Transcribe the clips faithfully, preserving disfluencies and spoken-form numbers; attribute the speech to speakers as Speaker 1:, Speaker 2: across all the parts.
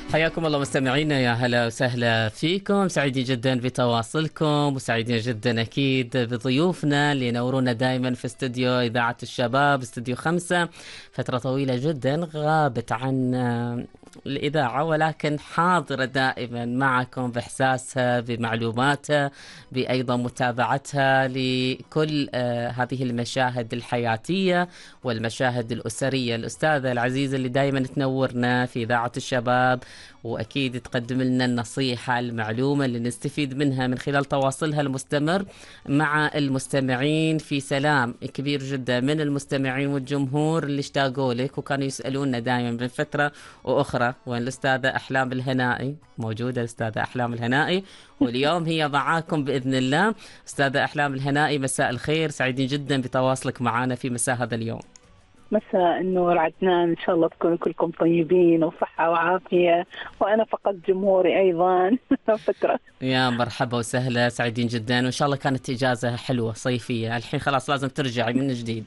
Speaker 1: حياكم الله مستمعينا، يا هلا وسهلا فيكم. سعيدين جدا بتواصلكم وسعيدين جدا أكيد بضيوفنا اللي ينورونا دائما في استوديو إذاعة الشباب، استوديو خمسة. فترة طويلة جدا غابت عن الإذاعة، ولكن حاضرة دائما معكم بإحساسها، بمعلوماتها، بأيضا متابعتها لكل آه هذه المشاهد الحياتية والمشاهد الأسرية. الأستاذة العزيزة اللي دائما تنورنا في إذاعة الشباب، وأكيد تقدم لنا النصيحة المعلومة اللي نستفيد منها من خلال تواصلها المستمر مع المستمعين. في سلام كبير جدا من المستمعين والجمهور اللي اشتاقوا لك وكانوا يسألونا دائما من فترة وأخرى وين الأستاذة أحلام الهنائي. موجودة الأستاذة أحلام الهنائي، واليوم هي معاكم بإذن الله. أستاذة أحلام الهنائي، مساء الخير، سعيدين جدا بتواصلك معنا في مساء هذا اليوم.
Speaker 2: مساء النور عدنان، إن شاء الله تكونوا كلكم طيبين وصحة وعافية، وأنا فقط جمهوري أيضا فترة.
Speaker 1: يا مرحبا وسهلا، سعيدين جدا، وإن شاء الله كانت إجازة حلوة صيفية. الحين خلاص لازم ترجعي من جديد.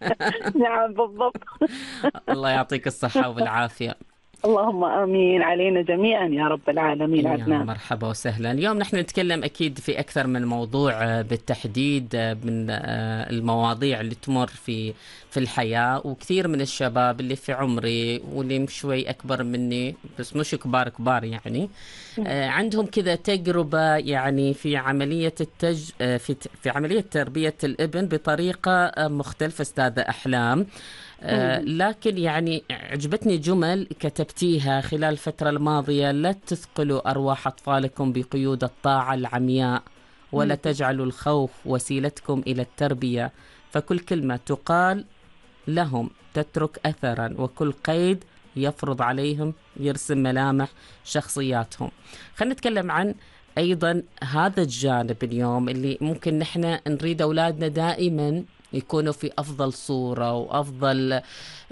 Speaker 2: نعم بالضبط.
Speaker 1: الله يعطيك الصحة والعافية.
Speaker 2: اللهم آمين علينا جميعا يا رب العالمين. عدنان
Speaker 1: مرحبا وسهلا. اليوم نحن نتكلم أكيد في أكثر من موضوع بالتحديد من المواضيع اللي تمر في في الحياة، وكثير من الشباب اللي في عمري واللي شوي أكبر مني بس مش كبار كبار يعني عندهم كذا تجربة يعني في عملية التج في في عملية تربية الابن بطريقة مختلفة. أستاذة أحلام، آه لكن يعني عجبتني جمل كتبتيها خلال الفترة الماضية: لا تثقلوا أرواح أطفالكم بقيود الطاعة العمياء، ولا تجعلوا الخوف وسيلتكم إلى التربية، فكل كلمة تقال لهم تترك أثرا، وكل قيد يفرض عليهم يرسم ملامح شخصياتهم. خلينا نتكلم عن أيضا هذا الجانب اليوم اللي ممكن نحن نريد أولادنا دائما يكونوا في أفضل صورة وأفضل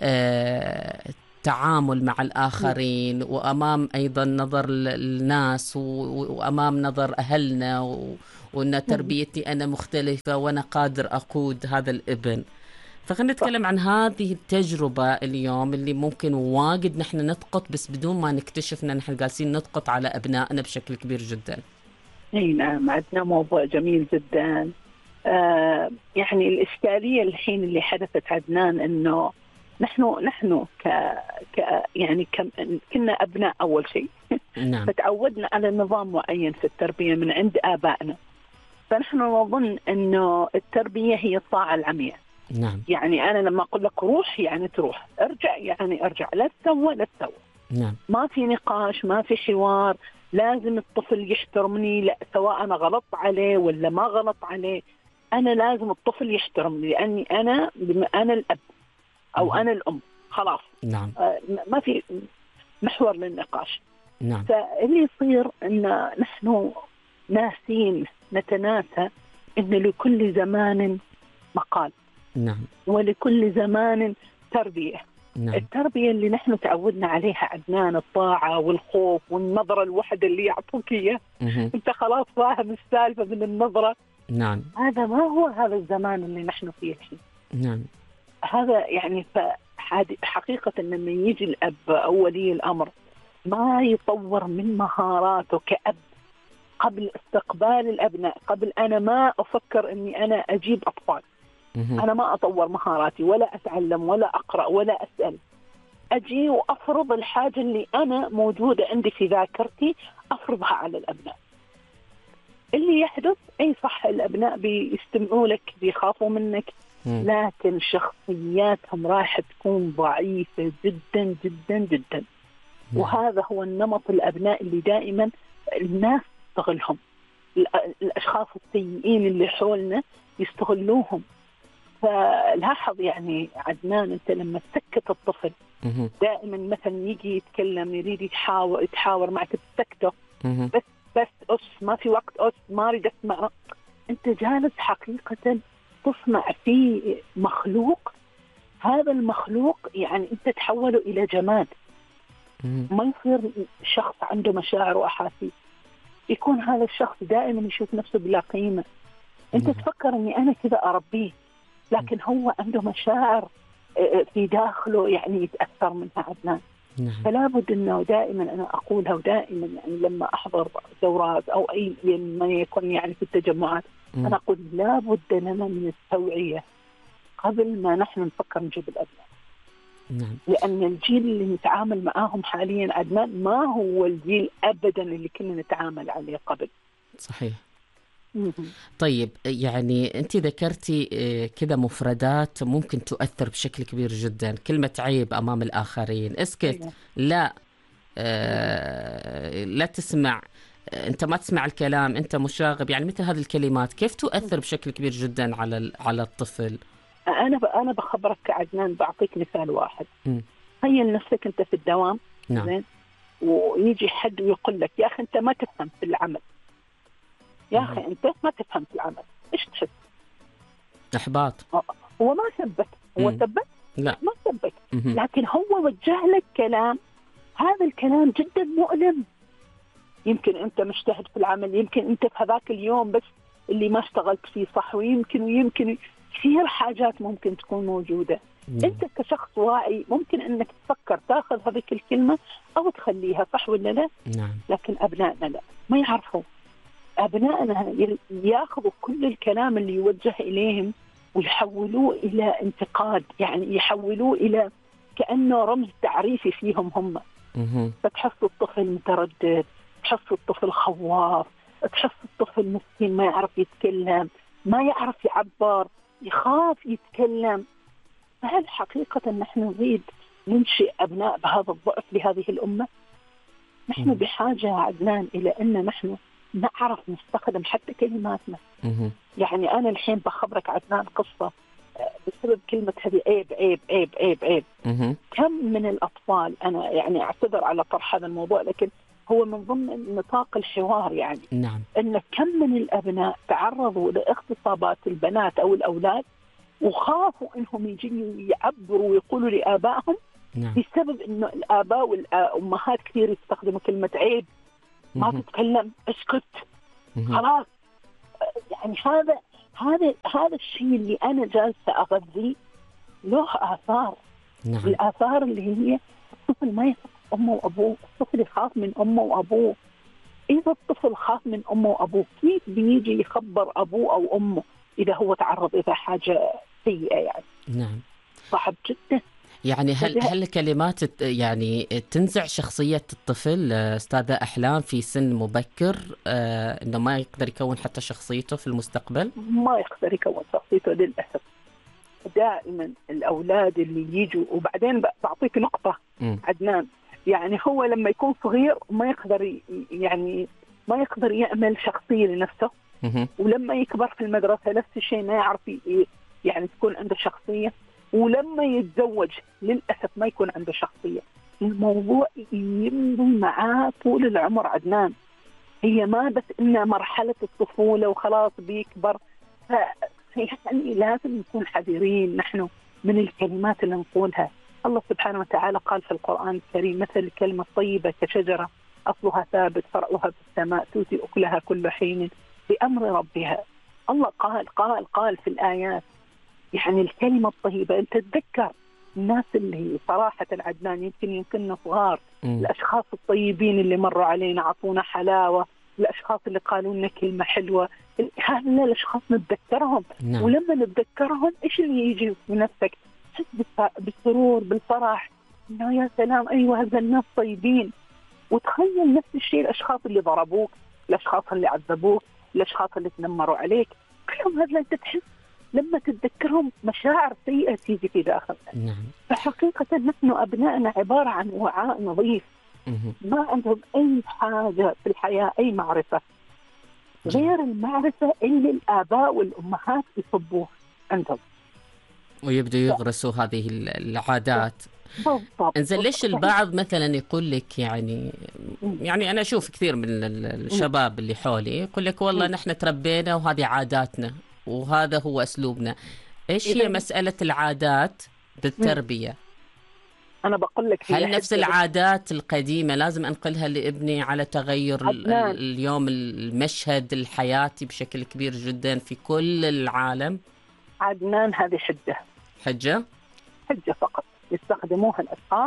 Speaker 1: آه تعامل مع الآخرين، وأمام أيضا نظر الناس وأمام نظر أهلنا، وأن تربيتي أنا مختلفة وأنا قادر أقود هذا الابن. فخلينا نتكلم عن هذه التجربة اليوم اللي ممكن واجد نحن نسقط بس بدون ما نكتشف أن نحن جالسين نسقط على أبنائنا بشكل كبير جدا.
Speaker 2: أي نعم، عندنا موضوع جميل جدا. آه يعني الإشكالية الحين اللي حدثت عدنان إنه نحن نحن ك ك يعني كم كنا أبناء أول شيء.
Speaker 1: نعم.
Speaker 2: فتعودنا على نظام معين في التربية من عند آبائنا، فنحن نظن إنه التربية هي الطاعة العمياء.
Speaker 1: نعم.
Speaker 2: يعني أنا لما أقول لك روح يعني تروح، أرجع يعني أرجع، لا تسوى لا تسوى.
Speaker 1: نعم.
Speaker 2: ما في نقاش، ما في حوار، لازم الطفل يحترمني، لا سواء أنا غلط عليه ولا ما غلط عليه، أنا لازم الطفل يحترمني لأني أنا أنا الأب أو أنا الأم، خلاص.
Speaker 1: نعم.
Speaker 2: آه ما في محور للنقاش.
Speaker 1: نعم.
Speaker 2: فاللي يصير إن نحن ناسين نتناسى إن لكل زمان مقال.
Speaker 1: نعم.
Speaker 2: ولكل زمان تربية.
Speaker 1: نعم.
Speaker 2: التربية اللي نحن تعودنا عليها عدنان الطاعة والخوف والنظرة الواحدة اللي يعطوك إياه، أنت خلاص فاهم السالفة من النظرة.
Speaker 1: نعم.
Speaker 2: هذا ما هو هذا الزمان اللي نحن فيه الحين.
Speaker 1: نعم.
Speaker 2: هذا يعني حقيقة لما يجي الأب أو ولي الأمر ما يطور من مهاراته كأب قبل استقبال الأبناء، قبل أنا ما أفكر أني أنا أجيب أطفال، أنا ما أطور مهاراتي ولا أتعلم ولا أقرأ ولا أسأل، أجي وأفرض الحاجة اللي أنا موجودة عندي في ذاكرتي أفرضها على الأبناء. اللي يحدث أي صح، الأبناء بيستمعوا لك، بيخافوا منك، لكن شخصياتهم راح تكون ضعيفة جدا جدا جدا. وهذا هو النمط الأبناء اللي دائما الناس تستغلهم، الأشخاص السيئين اللي حولنا يستغلوهم. فلاحظ يعني عدنان، أنت لما تسكت الطفل دائما مثلا يجي يتكلم يريد يتحاور يتحاور معك تسكته، بس بس أس ما في وقت، أس ما أريد أسمع، أنت جالس حقيقة تصنع في مخلوق، هذا المخلوق يعني أنت تحوله إلى جماد، ما يصير شخص عنده مشاعر وأحاسيس، يكون هذا الشخص دائما يشوف نفسه بلا قيمة. أنت تفكر أني أنا كذا أربيه، لكن هو عنده مشاعر في داخله يعني يتأثر منها عدنان.
Speaker 1: نعم.
Speaker 2: فلا بد أنه دائما أنا أقولها، ودائما يعني لما أحضر دورات أو أي ما يكون يعني في التجمعات
Speaker 1: م.
Speaker 2: أنا أقول لا بد لنا من التوعية قبل ما نحن نفكر نجيب الأبناء.
Speaker 1: نعم.
Speaker 2: لأن الجيل اللي نتعامل معاهم حاليا عدنان ما هو الجيل أبدا اللي كنا نتعامل عليه قبل.
Speaker 1: صحيح.
Speaker 2: م-
Speaker 1: طيب يعني أنت ذكرتي كذا مفردات ممكن تؤثر بشكل كبير جدا، كلمة عيب أمام الآخرين، اسكت، لا آه لا تسمع، أنت ما تسمع الكلام، أنت مشاغب، يعني مثل هذه الكلمات كيف تؤثر بشكل كبير جدا على على الطفل؟
Speaker 2: أنا أنا بخبرك عدنان، بعطيك مثال واحد.
Speaker 1: م.
Speaker 2: تخيل نفسك أنت في الدوام،
Speaker 1: نعم.
Speaker 2: زين، ويجي حد ويقول لك يا أخي أنت ما تفهم في العمل، يا أخي أنت ما تفهم في العمل، إيش تحس؟
Speaker 1: إحباط.
Speaker 2: هو ما سبك، هو سبك؟
Speaker 1: لا
Speaker 2: ما سبك، لكن هو وجه لك كلام، هذا الكلام جدا مؤلم. يمكن أنت مجتهد في العمل، يمكن أنت في هذاك اليوم بس اللي ما اشتغلت فيه صح، ويمكن ويمكن كثير حاجات ممكن تكون موجودة. مم. أنت كشخص واعي ممكن أنك تفكر تأخذ هذيك الكلمة أو تخليها، صح ولا لا؟
Speaker 1: نعم.
Speaker 2: لكن أبنائنا لا، ما يعرفوا. أبنائنا يأخذوا كل الكلام اللي يوجه إليهم ويحولوه إلى انتقاد، يعني يحولوه إلى كأنه رمز تعريفي فيهم هم.
Speaker 1: مم.
Speaker 2: فتحس الطفل متردد، تحس الطفل خواف، تحس الطفل مسكين ما يعرف يتكلم، ما يعرف يعبر، يخاف يتكلم. فهل حقيقة نحن نريد ننشئ أبناء بهذا الضعف لهذه الأمة؟ نحن بحاجة عدنان إلى أن نحن نعرف نستخدم حتى كلماتنا. يعني أنا الحين بخبرك عدنان قصة بسبب كلمة هذه عيب عيب عيب عيب عيب. كم من الأطفال، أنا يعني أعتذر على طرح هذا الموضوع لكن هو من ضمن نطاق الحوار، يعني
Speaker 1: نعم.
Speaker 2: أن كم من الأبناء تعرضوا لاغتصابات البنات أو الأولاد وخافوا أنهم يجيوا يعبروا ويقولوا لآبائهم. نعم. بسبب أنه الآباء والأمهات كثير يستخدموا كلمة عيب، ما تتكلم، اسكت، خلاص. يعني هذا هذا هذا الشيء اللي أنا جالسة أغذيه له آثار. نعم. الآثار اللي هي الطفل ما يثق أمه وأبوه، الطفل يخاف من أمه وأبوه. إذا الطفل خاف من أمه وأبوه كيف بيجي يخبر أبوه أو أمه إذا هو تعرض إلى حاجة سيئة؟ يعني
Speaker 1: نعم،
Speaker 2: صعب جدا.
Speaker 1: يعني هل هل الكلمات يعني تنزع شخصية الطفل أستاذة أحلام في سن مبكر، آه إنه ما يقدر يكون حتى شخصيته في المستقبل؟
Speaker 2: ما يقدر يكون شخصيته للأسف. دائما الأولاد اللي يجوا، وبعدين بعطيك نقطة م. عدنان، يعني هو لما يكون صغير ما يقدر يعني ما يقدر يعمل شخصية لنفسه، م. ولما يكبر في المدرسة نفس الشيء ما يعرف يعني تكون عنده شخصية، ولما يتزوج للأسف ما يكون عنده شخصية. الموضوع يمضي معاه طول العمر عدنان، هي ما بس إنها مرحلة الطفولة وخلاص بيكبر. يعني لازم نكون حذرين نحن من الكلمات اللي نقولها. الله سبحانه وتعالى قال في القرآن الكريم مثل الكلمة الطيبة كشجرة أصلها ثابت فرعها في السماء تؤتي أكلها كل حين بأمر ربها. الله قال قال قال في الآيات يعني الكلمة الطيبة. أنت تتذكر الناس اللي صراحة عدنان يمكن يمكننا صغار، الأشخاص الطيبين اللي مروا علينا عطونا حلاوة، الأشخاص اللي قالوا لنا كلمة حلوة، هذول الأشخاص نتذكرهم. نعم. ولما نتذكرهم إيش اللي يجي في نفسك؟ تحس بالسرور بالفرح، إنه يا سلام أيوة هذا الناس طيبين. وتخيل نفس الشيء الأشخاص اللي ضربوك، الأشخاص اللي عذبوك، الأشخاص اللي تنمروا عليك، كلهم هذول أنت تحس لما تتذكرهم مشاعر سيئة تيجي في داخلك. نعم. فحقيقة نحن أبنائنا عبارة عن وعاء نظيف، ما عندهم أي حاجة في الحياة، أي معرفة غير المعرفة اللي الآباء والأمهات يصبوه عندهم،
Speaker 1: ويبدأ يغرسوا هذه العادات. بالضبط. إنزين ليش البعض مثلا يقول لك يعني يعني أنا أشوف كثير من الشباب اللي حولي يقول لك والله نحن تربينا وهذه عاداتنا وهذا هو أسلوبنا. إيش هي مسألة العادات بالتربية؟
Speaker 2: أنا بقول لك
Speaker 1: هل نفس العادات القديمة لازم أنقلها لابني على تغير اليوم المشهد الحياتي بشكل كبير جدا في كل العالم؟
Speaker 2: عدنان هذه حجة
Speaker 1: حجة؟
Speaker 2: حجة فقط يستخدموها الأشخاص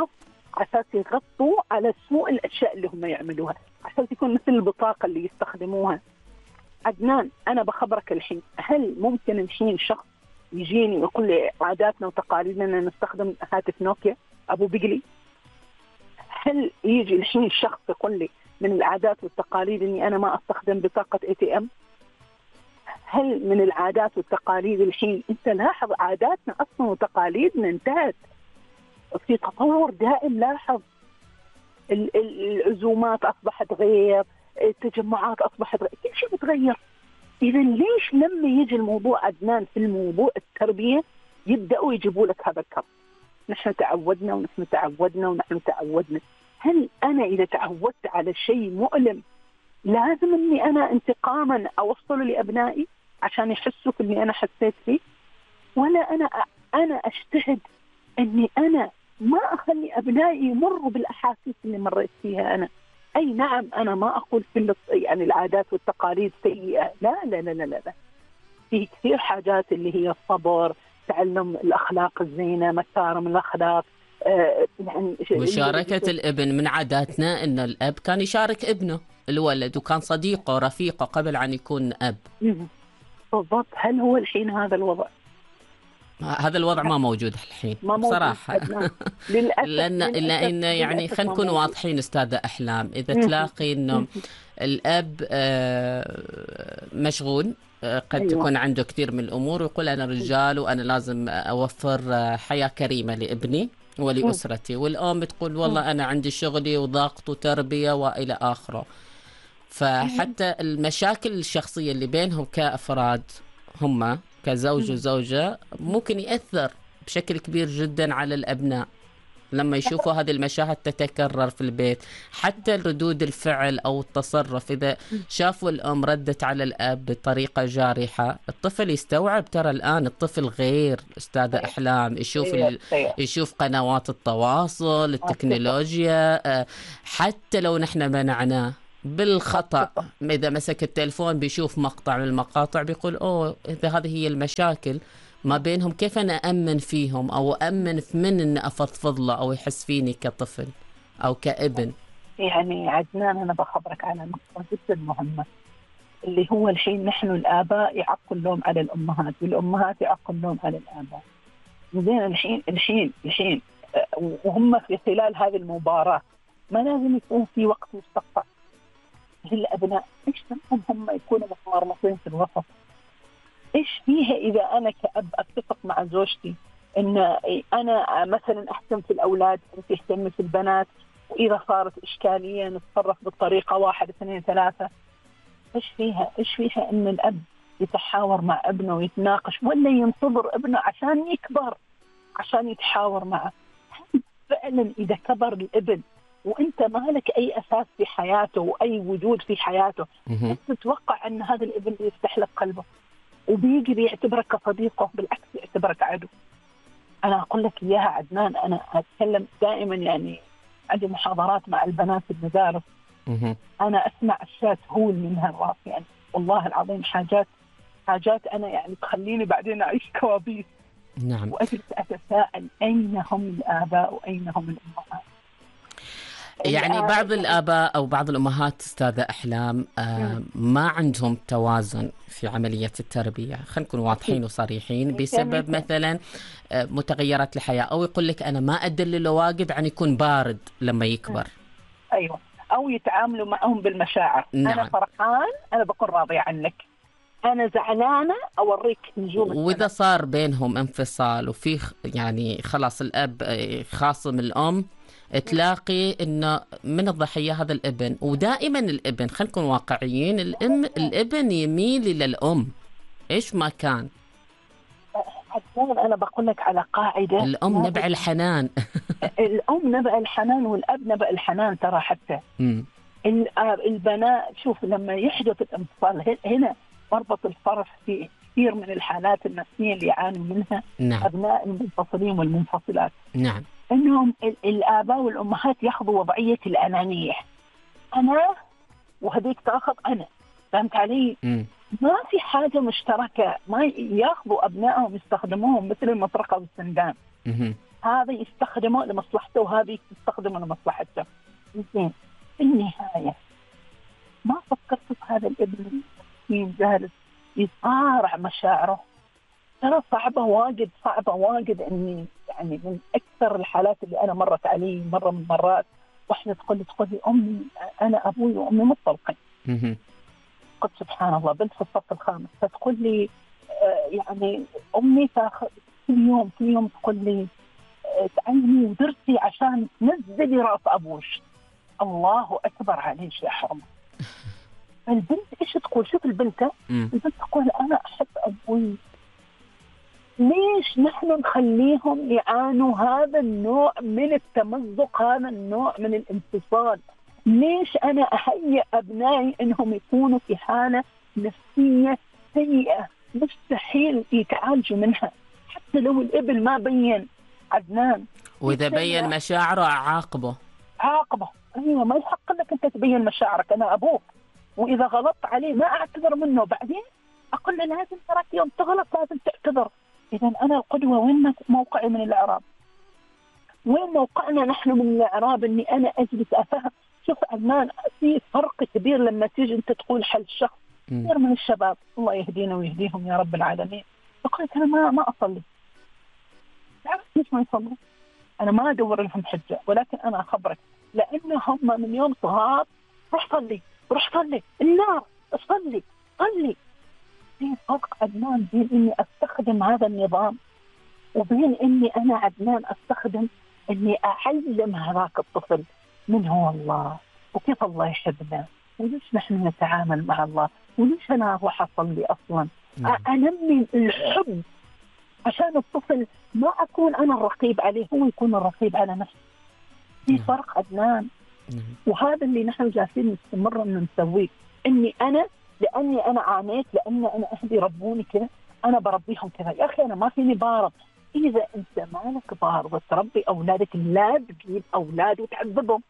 Speaker 2: عشان يغطوا على سوء الأشياء اللي هم يعملوها، عشان تكون مثل البطاقة اللي يستخدموها. عدنان أنا بخبرك الحين، هل ممكن الحين شخص يجيني ويقول لي عاداتنا وتقاليدنا نستخدم هاتف نوكيا أبو بقلي؟ هل يجي الحين شخص يقول لي من العادات والتقاليد إني أنا ما أستخدم بطاقة اي تي ام؟ هل من العادات والتقاليد الحين، أنت لاحظ عاداتنا أصلا وتقاليدنا انتهت، في تطور دائم. لاحظ العزومات أصبحت غير، التجمعات أصبحت غير، كل شيء متغير. إذا ليش لما يجي الموضوع عدنان في الموضوع التربية يبدأوا يجيبوا لك هذا الكرب؟ نحن تعودنا ونحن تعودنا ونحن تعودنا. هل أنا إذا تعودت على شيء مؤلم لازم أني أنا انتقاما أوصله لأبنائي عشان يحسوا في اللي أنا حسيت فيه؟ ولا أنا أنا أجتهد أني أنا ما أخلي أبنائي يمروا بالأحاسيس اللي مريت فيها أنا؟ أي نعم، أنا ما أقول كل يعني العادات والتقاليد سيئة، لا لا لا لا لا، في كثير حاجات اللي هي الصبر، تعلم الأخلاق الزينة، مكارم الأخلاق. آه يعني
Speaker 1: مشاركة الابن من عاداتنا إن الأب كان يشارك ابنه الولد وكان صديقه رفيقه قبل أن يكون أب.
Speaker 2: بالضبط. هل هو الحين هذا الوضع؟
Speaker 1: هذا الوضع ما موجود الحين بصراحة.
Speaker 2: للأسف.
Speaker 1: لأن لأن يعني خلينا نكون واضحين أستاذة أحلام، إذا تلاقي إنه الأب مشغول، قد تكون عنده كثير من الأمور ويقول أنا رجال وأنا لازم أوفر حياة كريمة لابني ولأسرتي، والأم تقول والله أنا عندي شغلي وضغط وتربية وإلى آخره. فحتى المشاكل الشخصية اللي بينهم كأفراد هم كزوج وزوجة ممكن يأثر بشكل كبير جدا على الأبناء لما يشوفوا هذه المشاهد تتكرر في البيت. حتى ردود الفعل أو التصرف، إذا شافوا الأم ردت على الأب بطريقة جارحة، الطفل يستوعب. ترى الآن الطفل غير أستاذة أحلام، يشوف ال... يشوف قنوات التواصل، التكنولوجيا، حتى لو نحن منعناه بالخطأ، إذا مسك التلفون بيشوف مقطع من المقاطع بيقول أوه إذا هذه هي المشاكل ما بينهم، كيف أنا أأمن فيهم أو أأمن في من أن أفضفض له أو يحس فيني كطفل أو كابن؟
Speaker 2: يعني عدنان أنا بخبرك على نقطة جدا مهمة، اللي هو الحين نحن الآباء يعقوا اللوم على الأمهات والأمهات يعقوا اللوم على الآباء. زين الحين الحين الحين وهم في خلال هذه المباراة ما لازم يكون في وقت مستقطع للأبناء؟ إيش منهم هم يكونوا متمرمطين في الوسط؟ إيش فيها إذا أنا كأب أتفق مع زوجتي إن أنا مثلا أحسن في الأولاد أنت تهتم في البنات، وإذا صارت إشكالية نتصرف بالطريقة واحد اثنين ثلاثة؟ إيش فيها إيش فيها إن الأب يتحاور مع ابنه ويتناقش، ولا ينتظر ابنه عشان يكبر عشان يتحاور معه؟ فعلا إذا كبر الابن وانت ما لك اي اساس في حياته واي وجود في حياته، تتوقع ان هذا الابن يفتح لك قلبه وبيجي بيعتبرك كصديقه؟ بالعكس يعتبرك عدو. انا اقول لك اياها عدنان، انا اتكلم دائما، يعني عندي محاضرات مع البنات في المدارس، انا اسمع اشياء تهول منها الراس، يعني والله العظيم حاجات حاجات انا يعني تخليني بعدين اعيش كوابيس.
Speaker 1: نعم.
Speaker 2: واجلس اتساءل اين هم الاباء واين هم الامهات؟
Speaker 1: يعني بعض الآباء أو بعض الأمهات أستاذة أحلام آه ما عندهم توازن في عملية التربية، خلينا نكون واضحين وصريحين، بسبب مثلا آه متغيرات الحياة، أو يقول لك أنا ما أدلله واجد عن يكون بارد لما يكبر.
Speaker 2: أيوة، أو يتعاملوا معهم بالمشاعر. نعم. أنا فرحان أنا بكون راضية عنك، أنا زعلانة أوريك نجوم.
Speaker 1: وإذا صار بينهم انفصال وفي يعني خلاص الأب خاصم الأم، تلاقي إنه من الضحية هذا الابن. ودائما الابن، خلينا نكون واقعيين، الأم الابن يميل إلى الأم إيش ما كان.
Speaker 2: أنا بقول لك على قاعدة،
Speaker 1: الأم نبع الحنان.
Speaker 2: الأم نبع الحنان والأب نبع الحنان. ترى حتى البنات شوف لما يحدث الانفصال هنا مربط الفرح في كثير من الحالات النفسية اللي يعانوا منها. نعم. أبناء المنفصلين والمنفصلات.
Speaker 1: نعم.
Speaker 2: إنهم الآباء والأمهات يأخذوا وضعية الأنانية، أنا وهذيك تأخذ أنا، فهمت علي؟ م. ما في حاجة مشتركة، ما يأخذوا أبنائهم يستخدموهم مثل المطرقة والسندان. هذا يستخدمه لمصلحته وهذا يستخدمه لمصلحته. زين في النهاية ما فكرت في هذا الابن المسكين جالس يصارع مشاعره؟ ترى صعبة واجد، صعبة واجد. اني يعني من اكثر الحالات اللي انا مرت علي مرة من مرات، واحدة تقول لي تقول لي امي انا ابوي وامي مطلقين. قلت سبحان الله، بنت في الصف الخامس، فتقول لي آه يعني امي تاخذ كل يوم كل يوم تقول لي آه تعلمي ودرسي عشان تنزلي راس ابوش. الله اكبر عليك يا حرمه. البنت ايش تقول؟ شوف البنت البنت تقول انا احب ابوي. ليش نحن نخليهم يعانوا هذا النوع من التمزق، هذا النوع من الانفصال؟ ليش أنا أهيئ أبنائي أنهم يكونوا في حالة نفسية سيئة مستحيل يتعالجوا منها؟ حتى لو الابن ما بين عدنان،
Speaker 1: وإذا بين مشاعره عاقبه
Speaker 2: عاقبه. أيوة، ما يحق لك أنت تبين مشاعرك، أنا أبوك، وإذا غلطت عليه ما أعتذر منه، بعدين أقول له لازم تراك يوم تغلط لازم تعتذر. إذا أنا القدوة، وين موقعي من الإعراب؟ وين موقعنا نحن من الإعراب؟ إني أنا أجلس أفهم. شوف عدنان، في فرق كبير لما تيجي أنت تقول حل الشخص. كثير من الشباب الله يهدينا ويهديهم يا رب العالمين يقول أنا ما ما أصلي. تعرف ليش ما يصلوا؟ أنا ما أدور لهم حجة، ولكن أنا أخبرك لأنه هم من يوم صغار روح صلي روح صلي النار صلي صلي. في فرق عدنان بين إني أستخدم هذا النظام وبين إني أنا عدنان أستخدم إني أعلم هذاك الطفل من هو الله وكيف الله يحبنا وليش نحن نتعامل مع الله وليش أنا أروح أصلي أصلا. أنمي الحب عشان الطفل ما أكون أنا الرقيب عليه، هو يكون الرقيب على نفسه. في فرق عدنان، وهذا اللي نحن جالسين نستمر إنه نسويه. إني أنا لأني أنا عانيت، لأني أنا أهلي ربوني كذا، أنا بربيهم كذا. يا أخي أنا ما فيني بارض. إذا أنت مالك بارض وتربي أولادك لا تجيب أولاد وتعذبهم.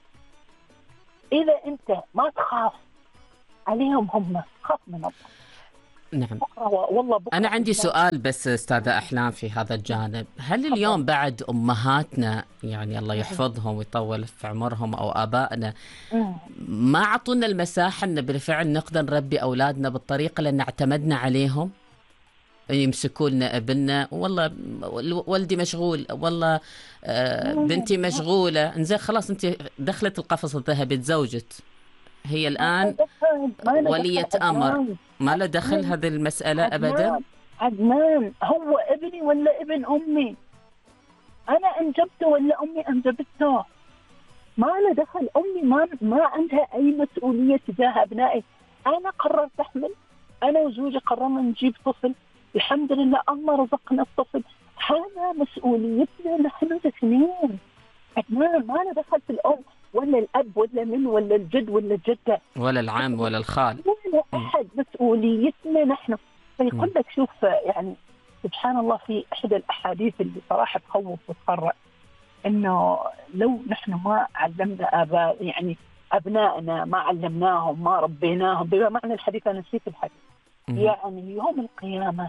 Speaker 2: إذا أنت ما تخاف عليهم هم، خاف من الله.
Speaker 1: نعم.
Speaker 2: بكرة والله بكرة
Speaker 1: أنا عندي سؤال بس أستاذة أحلام في هذا الجانب. هل اليوم بعد أمهاتنا يعني الله يحفظهم ويطول في عمرهم أو آبائنا ما عطونا المساحة أن بالفعل نقدر نربي أولادنا بالطريقة اللي اعتمدنا عليهم؟ يمسكوا لنا ابننا، والله والدي مشغول، والله آه بنتي مشغولة، انزين خلاص انت دخلت القفص الذهبي تزوجت، هي الآن ولية أمر، ما له دخل هذه المسألة أبدا.
Speaker 2: عدنان هو ابني ولا ابن أمي؟ أنا أنجبته ولا أمي أنجبته؟ ما له دخل. أمي ما ما عندها أي مسؤولية تجاه أبنائي. أنا قررت أحمل، أنا وزوجي قررنا نجيب طفل، الحمد لله الله رزقنا الطفل، هذا مسؤوليتنا نحن الاثنين. عدنان ما له دخل في الأم ولا الأب ولا من ولا الجد ولا الجدة
Speaker 1: ولا العم ولا الخال
Speaker 2: ولا أحد، مسؤوليتنا نحن. فيقول لك شوف يعني سبحان الله في إحدى الأحاديث اللي صراحة تخوف وتقرأ، إنه لو نحن ما علمنا آباء يعني أبنائنا، ما علمناهم ما ربيناهم، بما معنى الحديث أنا نسيت الحديث، يعني يوم القيامة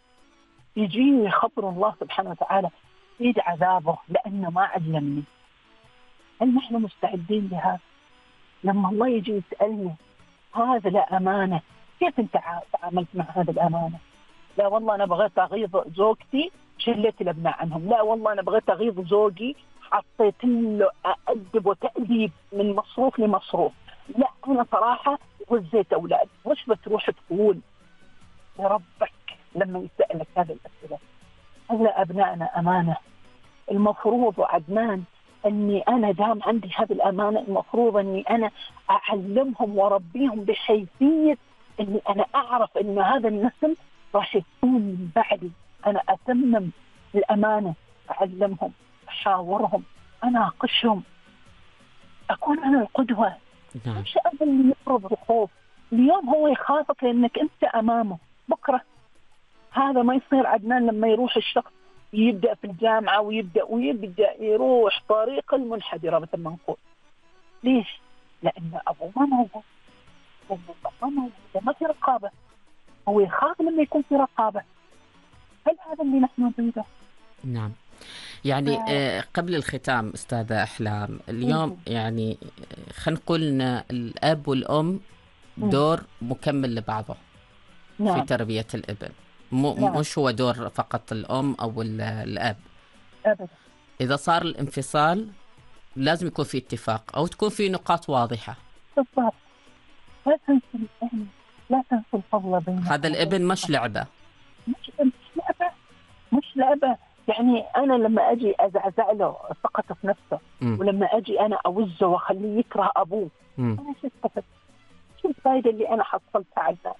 Speaker 2: يجي يخبر الله سبحانه وتعالى يد عذابه لأنه ما علمني. هل نحن مستعدين لهذا؟ لما الله يجي يسألني هذا لا أمانة، كيف أنت تعاملت مع هذا الأمانة؟ لا والله أنا بغيت أغيظ زوجتي شلت الأبناء عنهم، لا والله أنا بغيت أغيظ زوجي حطيت له أدب وتأديب من مصروف لمصروف، لا أنا صراحة وزيت أولاد. وش بتروح تقول لربك لما يسألك هذه الأسئلة؟ هذا أبنائنا أمانة. المفروض عدنان أني أنا دام عندي هذه الأمانة المفروض أني أنا أعلمهم وربيهم بحيثية أني أنا أعرف أن هذا النسل راح يكون من بعدي. أنا أتمم الأمانة، أعلمهم، أحاورهم، أنا أقشهم، أكون أنا القدوة. مش أنا اللي يفرض الخوف. اليوم هو يخافك لأنك أنت أمامه، بكرة هذا ما يصير. عدنان لما يروح الشخص يبدأ في الجامعة ويبدأ ويبدأ يروح طريق المنحدرة مثل ما نقول. ليش؟ لأن أبوه ما موجود، لأن ما موجود، ما في رقابة. هو يخاف لما يكون في رقابة. هل هذا اللي نحن نريده؟
Speaker 1: نعم. يعني آه، قبل الختام أستاذة أحلام، اليوم يعني آه، خلينا نقول إن الأب والأم
Speaker 2: مم.
Speaker 1: دور مكمل لبعضه في
Speaker 2: نعم.
Speaker 1: تربية الابن، م-
Speaker 2: نعم.
Speaker 1: مش هو دور فقط الأم أو ال- الأب.
Speaker 2: أبدا.
Speaker 1: إذا صار الانفصال لازم يكون في اتفاق أو تكون في نقاط واضحة.
Speaker 2: بالضبط. لا تنسوا يعني، لا تنسوا الفضل
Speaker 1: هذا
Speaker 2: بينكم وبين
Speaker 1: الابن مش
Speaker 2: الله.
Speaker 1: لعبة.
Speaker 2: مش مش لعبة، مش لعبة. يعني أنا لما أجي أزعزع له ثقته في نفسه،
Speaker 1: م-
Speaker 2: ولما أجي أنا أوزه وأخليه يكره أبوه،
Speaker 1: م-
Speaker 2: أنا شو استفدت؟ شو الفائدة اللي أنا حصلتها على الناس؟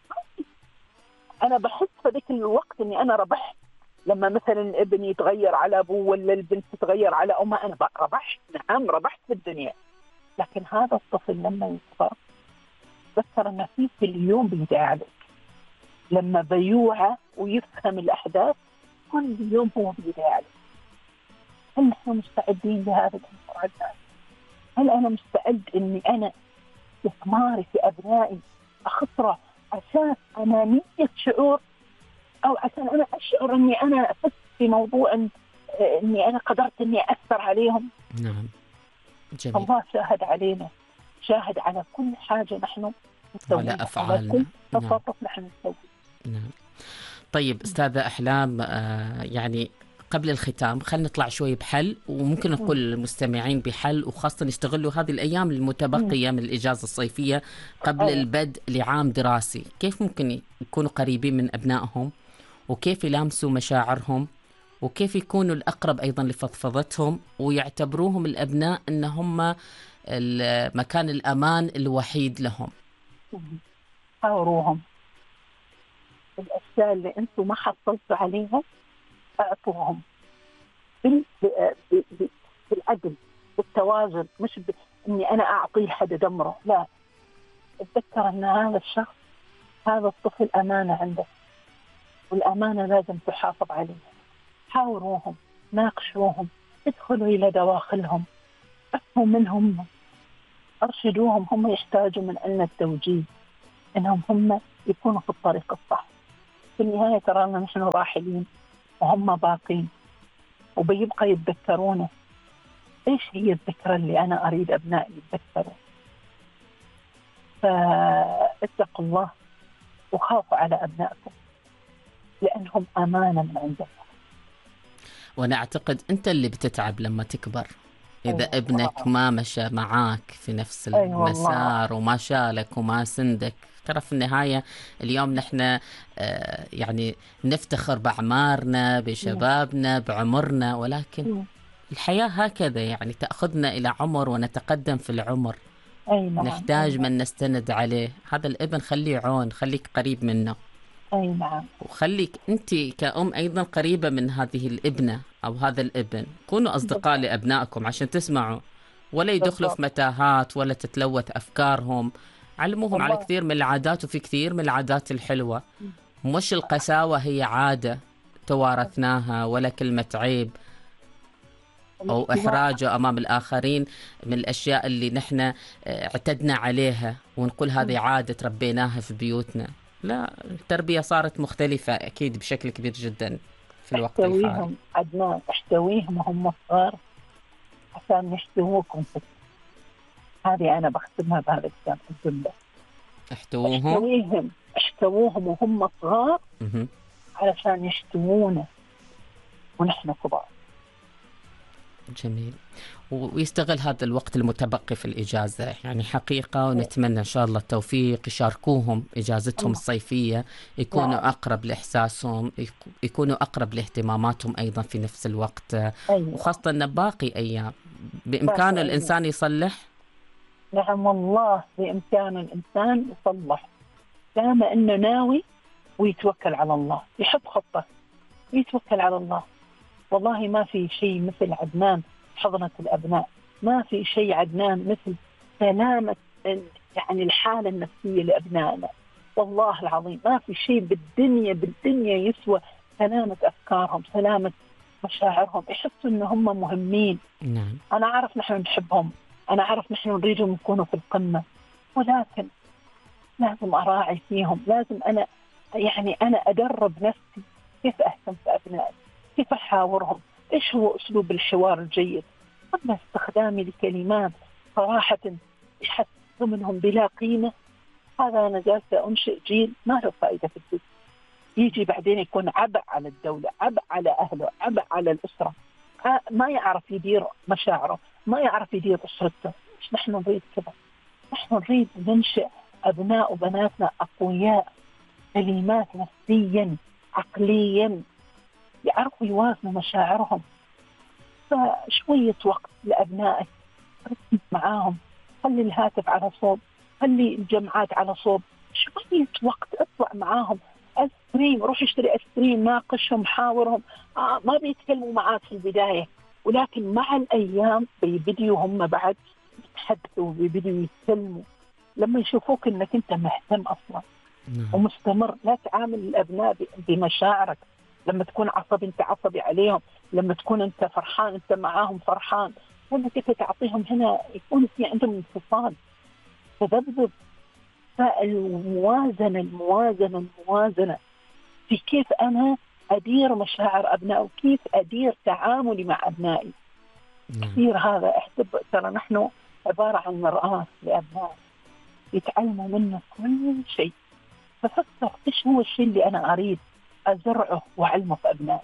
Speaker 2: أنا بحس في ذيك الوقت إني أنا ربحت. لما مثلا الابن يتغير على أبوه ولا البنت تتغير على أمها، أنا بقى ربحت. نعم ربحت في الدنيا. لكن هذا الطفل لما يكبر تذكر أن في في اليوم بيدعي عليك. لما بيوعى ويفهم الأحداث كل يوم هو بيدعي عليك. هل نحن مستعدين لهذا الأمر؟ هل أنا مستعد إني أنا استثماري في أبنائي أخسره عشان أنانية شعور، أو عشان أنا أشعر إني أنا فزت في موضوع إن إني أنا قدرت إني أثر عليهم؟
Speaker 1: نعم. جميل.
Speaker 2: الله شاهد علينا، شاهد على كل حاجة نحن
Speaker 1: على
Speaker 2: نسويها،
Speaker 1: أفعالنا.
Speaker 2: على كل
Speaker 1: نعم.
Speaker 2: تصرف نحن نسويه.
Speaker 1: نعم. طيب أستاذة أحلام، آه يعني قبل الختام خلينا نطلع شوي بحل، وممكن نقول للمستمعين بحل، وخاصة يستغلوا هذه الأيام المتبقية من الإجازة الصيفية قبل
Speaker 2: أيوة.
Speaker 1: البدء لعام دراسي. كيف ممكن يكونوا قريبين من أبنائهم، وكيف يلامسوا مشاعرهم، وكيف يكونوا الأقرب أيضا لفضفضتهم، ويعتبروهم الأبناء أن هم مكان الأمان الوحيد لهم؟
Speaker 2: حاوروهم الأشياء اللي أنتم ما حصلتوا عليها، أعطوهم بال... ب... ب... بالعدل، بالتوازن، مش ب... إني أنا أعطيه لحد دمره. لا، اتذكر أن هذا الشخص، هذا الطفل أمانة عندك، والأمانة لازم تحافظ عليها. حاوروهم، ناقشوهم، ادخلوا إلى دواخلهم، افهموا منهم، أرشدوهم. هم يحتاجوا من عندنا التوجيه، إنهم هم يكونوا في الطريق الصح. في النهاية ترانا نحن راحلين وهم باقين، وبيبقى يتذكرونا. إيش هي الذكرى اللي أنا أريد أبنائي يتذكروا؟ فاتقوا الله وخافوا على أبنائكم، لأنهم أمانة من عند الله.
Speaker 1: وأنا أعتقد أنت اللي بتتعب لما تكبر إذا
Speaker 2: أيوة
Speaker 1: ابنك
Speaker 2: الله.
Speaker 1: ما مشى معاك في نفس
Speaker 2: أيوة
Speaker 1: المسار
Speaker 2: الله.
Speaker 1: وما شالك وما سندك. ترى في النهاية اليوم نحن آه يعني نفتخر بأعمارنا، بشبابنا، بعمرنا، ولكن الحياة هكذا يعني تأخذنا إلى عمر ونتقدم في العمر.
Speaker 2: أي نعم.
Speaker 1: نحتاج
Speaker 2: أي
Speaker 1: من نستند عليه. هذا الابن خليه عون، خليك قريب منه،
Speaker 2: أي نعم.
Speaker 1: وخليك أنت كأم أيضا قريبة من هذه الابنة أو هذا الابن. كونوا أصدقاء
Speaker 2: بالضبط.
Speaker 1: لأبنائكم عشان تسمعوا، ولا يدخلوا في
Speaker 2: بالضبط.
Speaker 1: متاهات ولا تتلوث أفكارهم. علموهم على
Speaker 2: والله.
Speaker 1: كثير من العادات، وفي كثير من العادات الحلوة. مش القساوة هي عادة توارثناها، ولا كلمة عيب أو إحراجه أمام الآخرين من الأشياء اللي نحن اه، اعتدنا عليها ونقول هذه عادة ربيناها في بيوتنا. لا، التربية صارت مختلفة أكيد بشكل كبير جدا في الوقت الحالي.
Speaker 2: احتويهم عدنان، احتويهم وهم صغار عشان يحتووكم. هذه أنا بختمها بهذا الجملة.
Speaker 1: احتووهم
Speaker 2: احتويهم احتووهم وهم صغار
Speaker 1: مهم.
Speaker 2: علشان يحتوونا ونحن كبار.
Speaker 1: جميل. ويستغل هذا الوقت المتبقي في الإجازة يعني حقيقة، ونتمنى إن شاء الله التوفيق. يشاركوهم إجازتهم الصيفية، يكونوا
Speaker 2: نعم.
Speaker 1: أقرب لإحساسهم، يكونوا أقرب لاهتماماتهم أيضا في نفس الوقت.
Speaker 2: أيوة.
Speaker 1: وخاصة أن باقي أيام بإمكانه
Speaker 2: باقي
Speaker 1: الإنسان يصلح.
Speaker 2: نعم والله بإمكان الإنسان يصلح، دام أنه ناوي ويتوكل على الله، يحط خطة ويتوكل على الله. والله ما في شيء مثل عدنان حضنة الأبناء، ما في شيء عدنان مثل سلامة يعني الحالة النفسية لأبنائنا. والله العظيم ما في شيء بالدنيا بالدنيا يسوى سلامة أفكارهم، سلامة مشاعرهم، يحسوا إن هم مهمين.
Speaker 1: نعم.
Speaker 2: أنا أعرف نحن نحبهم، أنا أعرف نحن نريدهم يكونوا في القمة، ولكن لازم أراعي فيهم، لازم أنا يعني أنا أدرب نفسي كيف أهتم بأبنائي، كيف أحاورهم، إيش هو أسلوب الحوار الجيد؟ أما استخدامي لكلمات صراحة يحسسوا منهم بلا قيمة، هذا أنا جالسة أنشئ جيل ما له فائدة في الدنيا، يجي بعدين يكون عبء على الدولة، عبء على أهله، عبء على الأسرة، ما يعرف يدير مشاعره، ما يعرف يدير أسرته. مش نحن نريد كذا، نحن نريد ننشئ أبناء وبناتنا أقوياء، سليمات نفسيا عقليا، يعرفوا يوازنوا مشاعرهم. فشوية وقت لأبنائك، ركز معاهم، خلي الهاتف على صوب، خلي الجمعات على صوب، شوية وقت اطلع معاهم، أسكريم، روح اشتري أسكريم، ناقشهم، حاورهم. آه ما بيتكلموا معاك في البداية، ولكن مع الأيام بيبديوا هم بعد يتحدثوا، بيبديوا يتكلموا لما يشوفوك إنك أنت مهتم أصلا ومستمر. لا تعامل الأبناء بمشاعرك، لما تكون عصبي أنت عصبي عليهم، لما تكون أنت فرحان أنت معاهم فرحان، لما كيف تعطيهم هنا يكون في عندهم انفصال تذبذب. فالموازنة الموازنة الموازنة في كيف أنا أدير مشاعر أبنائي وكيف أدير تعاملي مع أبنائي. كثير هذا أحسب ترى نحن عبارة عن مرآة لأبنائي يتعلموا منا كل شيء، ففكر إيش هو الشيء اللي أنا أريد أزرعه وأعلمه في أبنائي.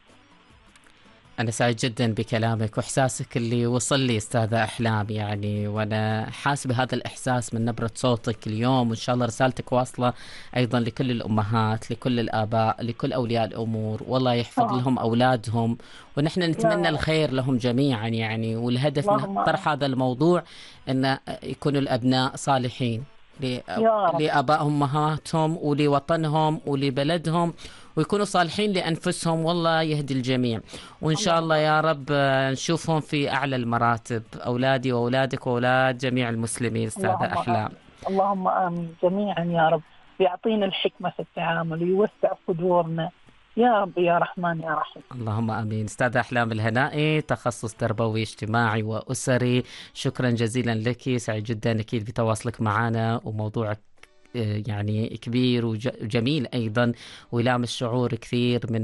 Speaker 1: أنا سعيد جدا بكلامك وإحساسك اللي وصل لي أستاذة أحلام، يعني وأنا حاسس بهذا الإحساس من نبرة صوتك اليوم، وإن شاء الله رسالتك واصلة أيضا لكل الأمهات، لكل الآباء، لكل أولياء الأمور، والله يحفظ آه. لهم أولادهم، ونحن نتمنى الخير لهم جميعا يعني. والهدف من طرح هذا الموضوع أن يكونوا الأبناء صالحين لآبائهم وأمهاتهم ولوطنهم ولبلدهم، ويكونوا صالحين لأنفسهم، والله يهدي الجميع. وإن شاء الله يا رب نشوفهم في أعلى المراتب، أولادي وأولادك وأولاد جميع المسلمين أستاذة أحلام.
Speaker 2: اللهم آمين جميعا يا رب، يعطينا الحكمة في التعامل ويوسع صدورنا يا رب يا رحمن يا رحيم.
Speaker 1: اللهم آمين. أستاذة أحلام الهنائي، تخصص تربوي اجتماعي وأسري، شكرا جزيلا لك، سعيد جدا أكيد بتواصلك معنا، وموضوعك يعني كبير وجميل أيضا ويلامس شعور كثير من